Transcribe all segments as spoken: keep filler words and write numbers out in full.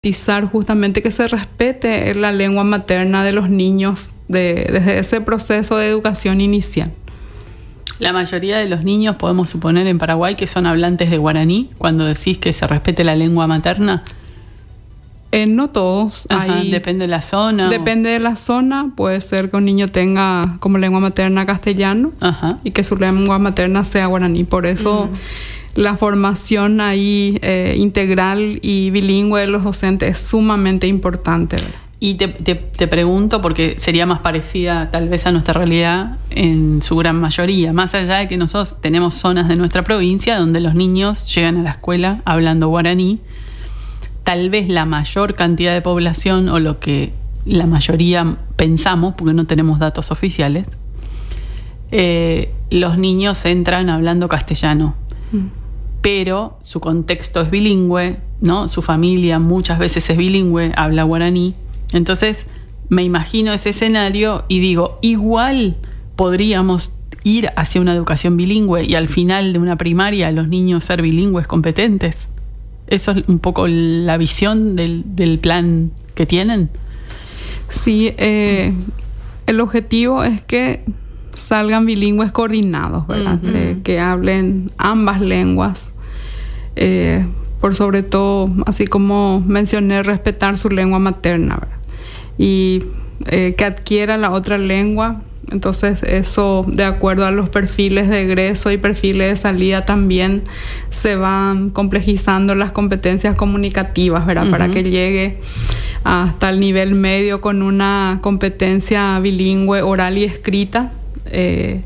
justamente que se respete la lengua materna de los niños de, desde ese proceso de educación inicial. La mayoría de los niños, podemos suponer en Paraguay, que son hablantes de guaraní, cuando decís que se respete la lengua materna. Eh, no todos. Ajá, hay, depende de la zona. Depende o... de la zona. Puede ser que un niño tenga como lengua materna castellano. Ajá. Y que su lengua materna sea guaraní. Por eso mm. la formación ahí eh, integral y bilingüe de los docentes es sumamente importante, ¿verdad? Y te, te, te pregunto, porque sería más parecida tal vez a nuestra realidad en su gran mayoría, más allá de que nosotros tenemos zonas de nuestra provincia donde los niños llegan a la escuela hablando guaraní, tal vez la mayor cantidad de población, o lo que la mayoría pensamos, porque no tenemos datos oficiales, eh, los niños entran hablando castellano. Mm. Pero su contexto es bilingüe, ¿no? Su familia muchas veces es bilingüe, habla guaraní. Entonces me imagino ese escenario y digo, igual podríamos ir hacia una educación bilingüe y al final de una primaria los niños ser bilingües competentes. ¿Eso es un poco la visión del, del plan que tienen? Sí, eh, el objetivo es que salgan bilingües coordinados, ¿verdad? Uh-huh. Eh, que hablen ambas lenguas. Eh, por sobre todo, así como mencioné, respetar su lengua materna, ¿verdad? Y eh, que adquiera la otra lengua. Entonces eso, de acuerdo a los perfiles de egreso y perfiles de salida, también se van complejizando las competencias comunicativas, ¿verdad? Uh-huh. Para que llegue hasta el nivel medio con una competencia bilingüe oral y escrita eh,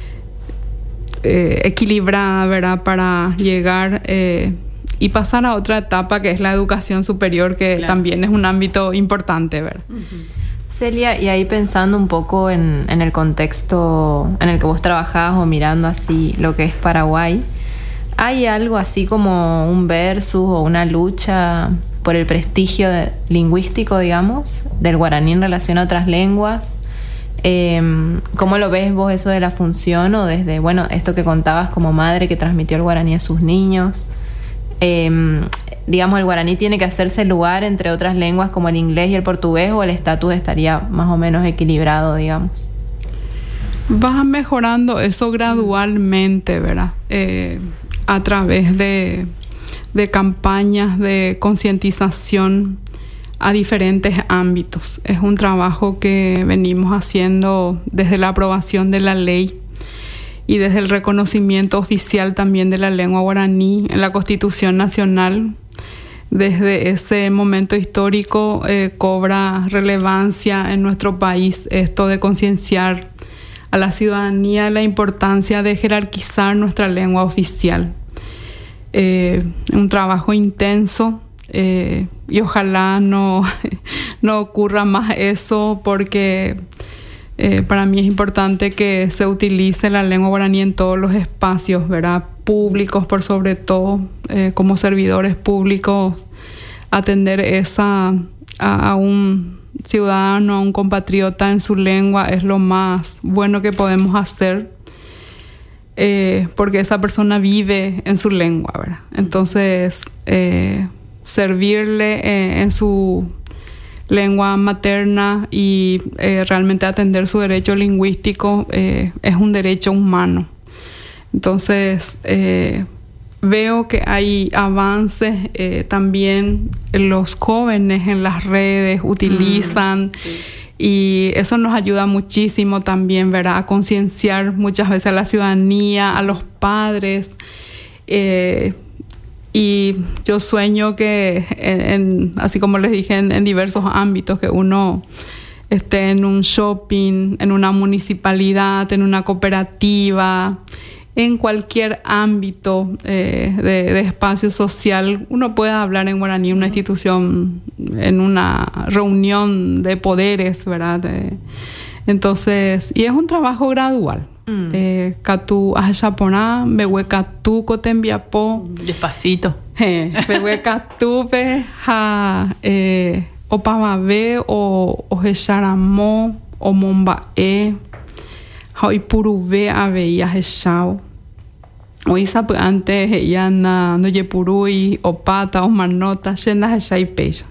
eh, equilibrada, ¿verdad? Para llegar eh, y pasar a otra etapa que es la educación superior, que claro, también es un ámbito importante, ¿verdad? Uh-huh. Celia, y ahí pensando un poco en, en el contexto en el que vos trabajás o mirando así lo que es Paraguay, ¿hay algo así como un versus o una lucha por el prestigio de, lingüístico, digamos, del guaraní en relación a otras lenguas? Eh, ¿Cómo lo ves vos eso de la función, o desde, bueno, esto que contabas como madre que transmitió el guaraní a sus niños? Eh, digamos, ¿el guaraní tiene que hacerse lugar entre otras lenguas como el inglés y el portugués, o el estatus estaría más o menos equilibrado, digamos? Va mejorando eso gradualmente, ¿verdad? Eh, a través de, de campañas de concientización a diferentes ámbitos. Es un trabajo que venimos haciendo desde la aprobación de la ley y desde el reconocimiento oficial también de la lengua guaraní en la Constitución Nacional. Desde ese momento histórico eh, cobra relevancia en nuestro país esto de concienciar a la ciudadanía la importancia de jerarquizar nuestra lengua oficial. Eh, un trabajo intenso eh, y ojalá no, no ocurra más eso, porque Eh, para mí es importante que se utilice la lengua guaraní en todos los espacios, ¿verdad? Públicos, por sobre todo, eh, como servidores públicos, atender esa a, a un ciudadano, a un compatriota en su lengua es lo más bueno que podemos hacer, eh, porque esa persona vive en su lengua, ¿verdad? Entonces, eh, servirle eh, en su lengua materna y eh, realmente atender su derecho lingüístico eh, es un derecho humano. Entonces eh, veo que hay avances eh, también. Los jóvenes en las redes utilizan mm, sí. Y eso nos ayuda muchísimo también, ¿verdad? A concienciar muchas veces a la ciudadanía, a los padres. eh, Y yo sueño que, en, en, así como les dije, en, en diversos ámbitos, que uno esté en un shopping, en una municipalidad, en una cooperativa, en cualquier ámbito eh, de, de espacio social, uno pueda hablar en guaraní en una institución, en una reunión de poderes, ¿verdad? Eh, entonces, y es un trabajo gradual. Eh, Katu ajaponá, mewe katu kotembiapo. Despacito. Mewe katupe ha opamabe o ojesharamo o mombae ha ipuruve aveia heshao. Oisa antes ella na no yepurui o pata o manota shenda heshai peja.